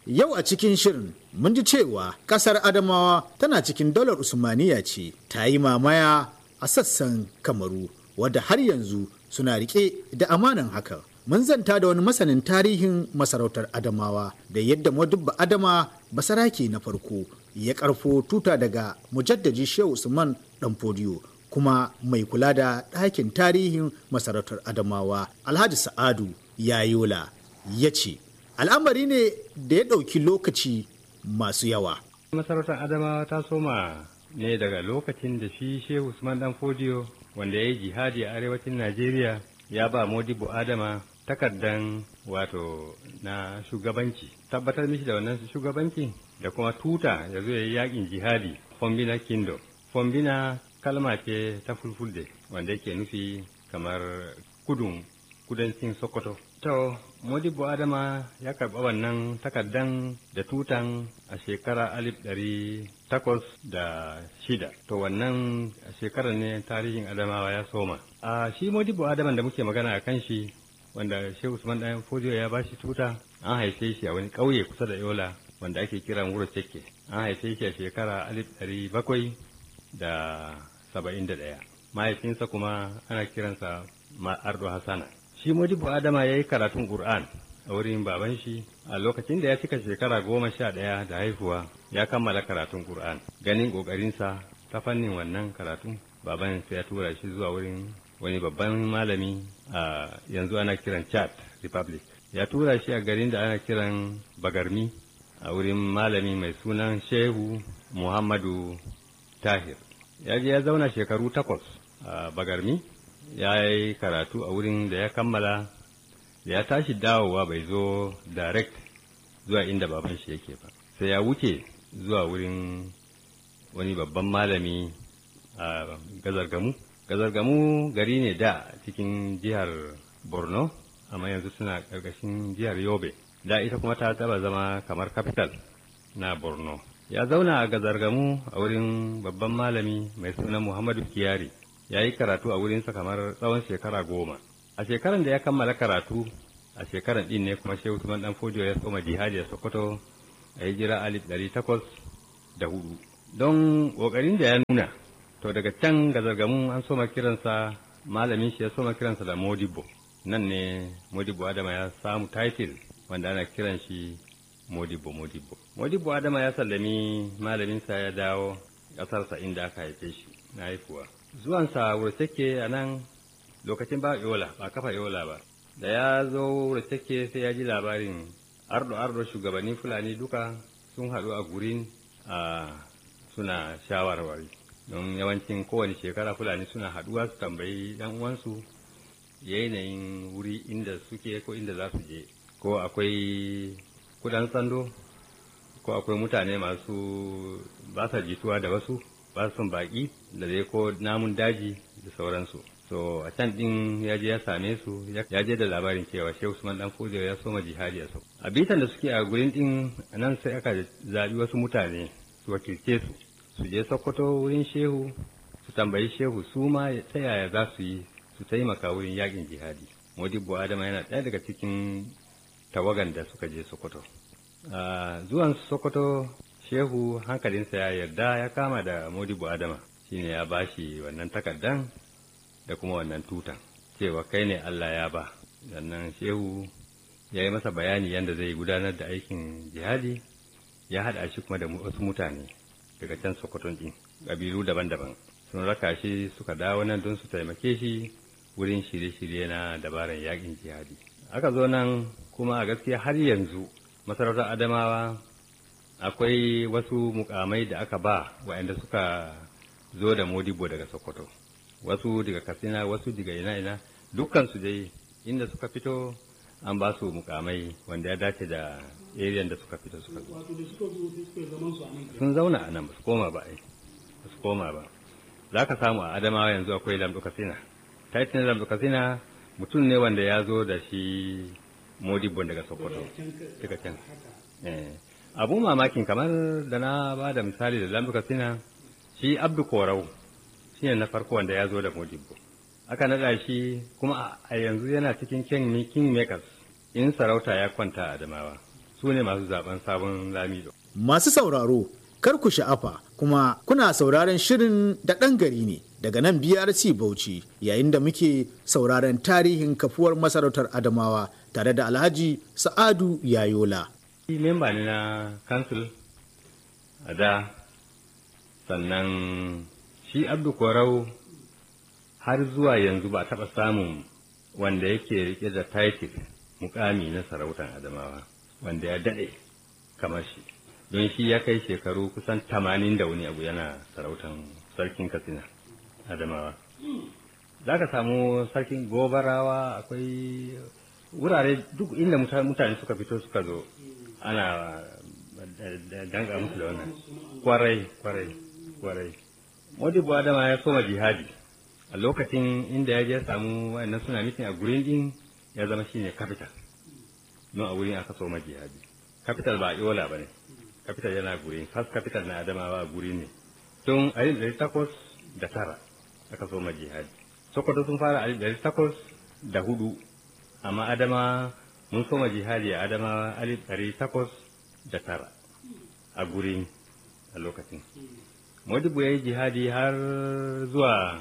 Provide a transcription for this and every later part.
Yau a cikin shirin mun ji cewa ƙasar Adamawa tana cikin daular Usmaniya ce, ta yi mamaya a sassan Kamaru wadda har yanzu suna rike da amanan haka. Mun zanta da wani masanin tarihin masarautar Adamawa da yadda Modibbo Adama basarake na farko ya karfo tuta daga mujaddadi Shehu Usman Danfodiyo kuma mai kula da ɗakin tarihin masarautar Adamawa Alhaji Sa'adu Yayola ya ce al'amari ne da ya ɗauki lokaci masu yawa. Masarautar Adamawa ta soma ne daga lokacin da shi Shehu Usman Danfodiyo wanda ya yi jihadi a arewacin Najeriya ya ba Modibbo Adama takardan wato na shugabanci, tabbatar mishi da wannan shugabanci da kuma tuta ya zo ya yi yakin jihadi Fombina Kingdom. Fombina kalma ce ta fulfulde wanda yake nufi kamar kudancin Sokoto. To, Modibbo Adama ya karɓa wannan takardan da tutan a shekara 1806. To, wannan shekarar ne tarihin Adamawa ya soma. A shi Modibbo Adaman da muke magana a kan shi, wanda Shehu Usman Danfodiyo ya bashi tuta, an haife shi a wani ƙauye kusa da Yola wanda ake kiran Wuro Cekke. An haife shi a shekara 1771. Mahaifinsa kuma ana kiransa Ardo Hassana. Shi Modibbo Adama ya yi karatun Qur'an a wurin baban shi a lokacin da ya cika shekara 11 da haihuwa ya kammala karatun Qur'an. Ganin ƙoƙarinsa ta fannin wannan karatun, baban sai ya tura shi zuwa wurin wani babban malami a yanzu ana kiran Chad Republic. Ya tura shi a garin da ana kiran Bagarmi a wurin malami mai sunan Shehu Muhammadu Tahir. Ya je ya zauna shekaru 8 a Bagarmi. Ya yi karatu a wurin da ya kammala, da ya tashi dawowa bai zo direct zuwa inda baban shi yake ba, sai ya wuce zuwa wurin wani babban malami a Gazargamu. Gazargamu gari ne da cikin jihar Borno, amma yanzu suna ƙarƙashin jihar Yobe. Da ita kuma ta taba zama kamar capital na Borno. Ya zauna a Gazargamu a wurin babban malami mai suna Muhammadu Kiyari. Ya yi karatu a wurinsa kamar tsawon shekara 10. A shekaran da ya kammala karatu, a shekaran ɗin ne kuma Shehu Usman Danfodiyo ya soma jihadi a Sokoto a hijira 1804. Don ƙoƙarin da ya nuna, to daga can Gazargamu an soma kiransa, malamin shi ya soma kiransa da Modibbo. Nan ne Modibbo Adama ya samu title wanda ana kiran shi Modibbo. Modibbo Adama ya sallami malaminsa ya dawo ƙasarsa inda aka haife shi na haifuwa. Zuwansa Wurteke a nan lokacin ba Yola, ba kafa Yola ba. Da ya zo Wurteke sai ya ji labarin ardo shugabannin Fulani duka sun haɗu a gurin suna shawarwari. Don yawancin kowane shekara Fulani suna haɗuwa su tambayi ɗan uwansu yanayin wuri inda suke ko inda za su je. Ko akwai kudan tsando, ko akwai mutane masu ba sa jituwa da wasu, ba su son baƙi da dai ko namun daji da sauransu. So a can ɗin ya je ya same su, ya je da labarin cewa Shehu Usman Danfodiyo ya soma jihadi a Sokoto. A bitan da suke a gurin ɗin nan sai aka zaɓi wasu mutane su wakilce su je Sokoto wurin Shehu su tambayi Shehu su ma ta yaya za su yi su taimaka wurin yaƙin jihadi. Modibbo Adama yana ɗaya daga cikin tawagan da suka je Sokoto. Zuwan Sokoto Shehu hankalinsa ya yarda ya kama da Modibbo Adama, shine ya bashi wannan takardan da kuma wannan tutan cewa kai ne Allah ya ba. Sannan Shehu ya yi masa bayani yadda zai gudanar da aikin jihadi, ya haɗa shi kuma da wasu mutane daga can Sokoton ɗin, ƙabilu daban-daban. Sun raka shi suka dawo nan don su taimake shi wurin shirye-shirye na dabaran yaƙin jihadi. Aka zo nan kuma a gaskiya har yanzu masarautar Adamawa akwai wasu mukamai da aka ba waɗanda suka zo da Modibbo daga Sokoto, wasu daga Katsina, wasu daga ina dukkansu dai inda suka fito an ba su mukamai wanda ya dace da area da suka fito suka zo. Sun zauna a nan ba su koma ba za ka samu a Adamawa yanzu akwai Lamdo Katsina. Titin Lamdo Katsina mutum ne wanda ya zo da shi Modibbo daga Sokoto daga can. Abun mamakin kamar da na ba da misali da Lamdo Katsina, shi Abdu Korau shi ne na farko wanda ya zo da Modibbo. Aka naɗa shi kuma a yanzu yana cikin King Makers in sarauta ya kwanta a Adamawa. su ne masu zaben sabon lamido. Masu sauraro, kar ku sha'afa kuma kuna sauraron shirin da ɗan gari ne daga nan BRC Bauchi yayin da muke sauraron tarihin kafuwar masarautar Adamawa tare da Alhaji Sa'adu Yayola. Memba ne na kansil a da, sannan shi Abdu Korau har zuwa yanzu ba taɓa samun wanda yake rike da title mukami na sarautar Adamawa wanda ya daɗe kamar shi. Don shi ya kai shekaru kusan 80 da wani abu yana sarautar sarkin Katsina Adamawa. Za ka samu sarkin Gobarawa, akwai wurare duk inda mutane suka fito suka zo ana danga musu da wannan. Kwarai. Modibo Adama ya soma jihadi a lokacin inda ya je samu wannan suna mitin a gurin din ya zama shine capital. Don a wurin aka soma jihadi. Capital ba Yola ba ne. Capital yana guri, first capital na Adamawa guri ne. Tun 1809 aka soma jihadi. Sokoto sun fara 1804, amma Adama mun soma jihadi a Adamawa 1809 a guri a lokacin. Modibo ya yi jihadi har zuwa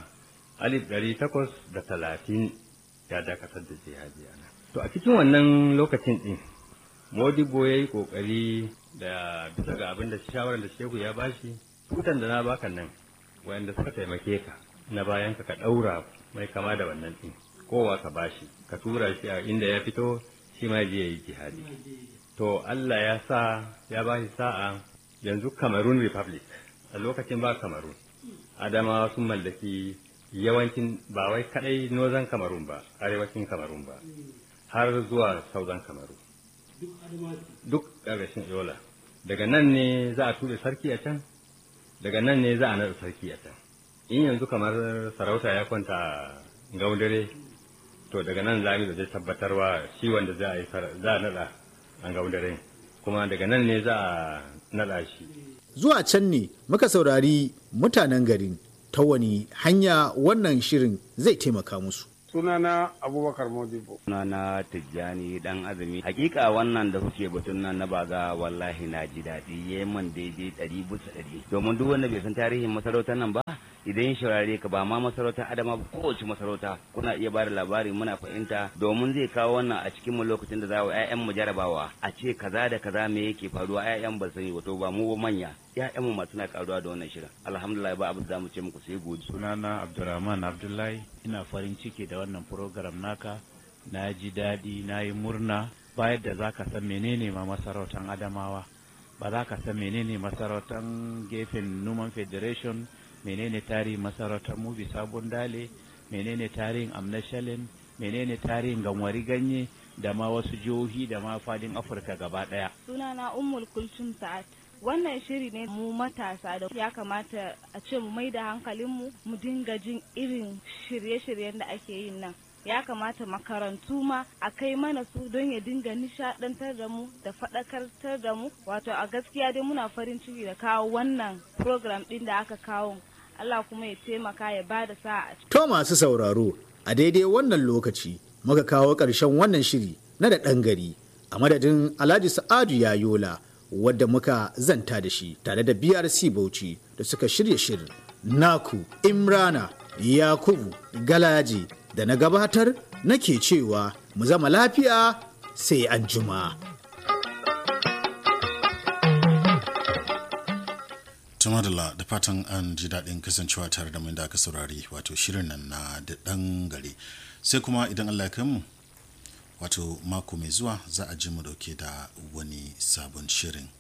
1830 ya dakatar da jihadi ana. To a cikin wannan lokacin din Modibo ya yi ƙoƙari da bisa ga abin da shawarar da shehu ya bashi, tutan da na baka nan wayanda suka taimake ka na bayan ka ɗaura mai kama da wannan ɗin, kowa ka bashi ka tura shi a inda ya fito shi ma je yi jihadi. To Allah ya sa ya bashi sa'a, yanzu Cameroon Republic a lokacin ba Cameroon, Adamawa sun mallaki yawancin ba wai kadai Northern Cameroon ba, arewacin Cameroon ba, har zuwa Southern Cameroon. Duk ƙarƙashin Yola. Daga nan ne za a ture sarki a can, daga nan ne za a naɗa sarki a can. In yanzu kamar sarauta ya kwanta Gaudare, to daga nan Lamido zai tabbatarwa shi wanda za a naɗa a Gaudare, kuma daga nan ne za a naɗa shi. Zuwa can ne muka saurari mutanen garin ta wani hanya wannan shirin zai taimaka musu. Sunana Abubakar Modibo. Sunana Tijjani dan Azumi. Hakika wannan da kuke batun nan na baga wallahi na ji daɗi, yayi man daidai 100%. Domin duk wanda bai san tarihin masarautar nan ba, idan shaurare ka ba ma masarautar Adama ba, kowace masarauta kuna iya bada labari muna fahimta, domin zai kawo wannan a cikin mu lokacin da za wa ƴaƴan mu jarabawa a ce kaza da kaza me yake faruwa, ƴaƴan ba sani wato ba mu ba manya, ƴaƴan mu ma suna karuwa da wannan shirin. Alhamdulillah ba abu da zamu ce muku sai gode. Sunana Abdurrahman Abdullahi, ina farin ciki da wannan program naka, na ji daɗi, na yi murna. Bayar da za ka san menene ma masarautar Adamawa, ba za ka san menene masarautar gefen Numan Federation, menene tarihin masarautar Mubi Sabon Dale, menene tarihin Amnashalin, menene tarihin Gamwari Ganye da ma wasu jihohi da ma fadin Afirka gaba ɗaya. Sunana Ummul Kulthum Sa'ad. Wannan shiri ne mu matasa da ya kamata a ce mu mai da hankalinmu mu dinga jin irin shirye-shiryen da ake yin nan. Ya kamata makarantu ma a kai mana su don ya dinga nishadantar da mu da faɗakartar da mu. Wato a gaskiya dai muna farin ciki da kawo wannan program ɗin da aka kawo. Allah kuma ya taimaka ya bada sa'a. To masu sauraro, a daidai wannan lokaci muka kawo ƙarshen wannan shiri na da ɗan gari a madadin Alhaji Sa'adu Yayola, wadda muka zanta da shi tare da BRC Bauchi da suka shirya shirin. Naku Imrana Yakubu Galaji da na gabatar nake cewa mu zama lafiya sai an juma. Tumadala da fatan an ji daɗin kasancewa tare da mu da aka saurari wato shirin nan na da ɗan gari, sai kuma idan Allah ya kai mu wato mako mai zuwa za a ji mu dauke da wani sabon shirin.